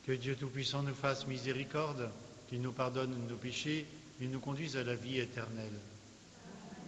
Que Dieu Tout-Puissant nous fasse miséricorde, qu'il nous pardonne nos péchés et nous conduise à la vie éternelle.